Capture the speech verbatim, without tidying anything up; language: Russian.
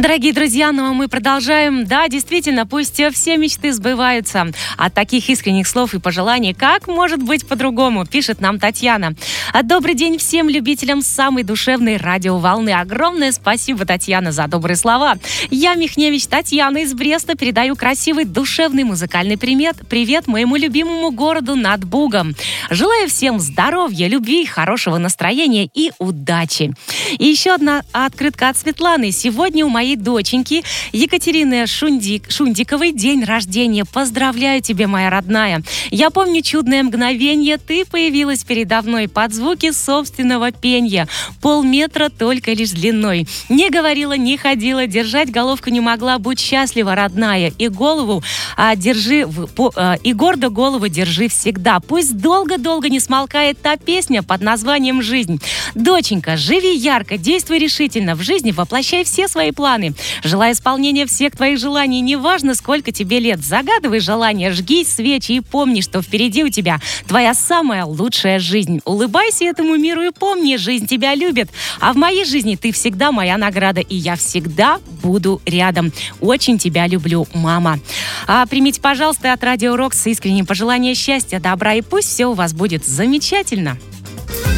Дорогие друзья, ну а мы продолжаем. Да, действительно, пусть все мечты сбываются. От таких искренних слов и пожеланий, как может быть по-другому, пишет нам Татьяна. А добрый день всем любителям самой душевной радиоволны. Огромное спасибо, Татьяна, за добрые слова. Я, Михневич Татьяна из Бреста, передаю красивый душевный музыкальный привет, привет моему любимому городу над Бугом. Желаю всем здоровья, любви, хорошего настроения и удачи. И еще одна открытка от Светланы. Сегодня у моей доченьки Екатерины Шундик, Шундиковой день рождения. Поздравляю тебя, моя родная. Я помню чудное мгновение. Ты появилась передо мной под звуки собственного пенья. Полметра только лишь длиной. Не говорила, не ходила, держать головку не могла. Будь счастлива, родная. И голову а, держи, по, а, и гордо голову держи всегда. Пусть долго-долго не смолкает та песня под названием «Жизнь». Доченька, живи ярко, действуй решительно. В жизни воплощай все свои планы. Желаю исполнения всех твоих желаний. Неважно, сколько тебе лет. Загадывай желания, жги свечи и помни, что впереди у тебя твоя самая лучшая жизнь. Улыбайся этому миру и помни, жизнь тебя любит. А в моей жизни ты всегда моя награда, и я всегда буду рядом. Очень тебя люблю, мама. А примите, пожалуйста, от Радио Рокс искренние пожелания счастья, добра, и пусть все у вас будет замечательно.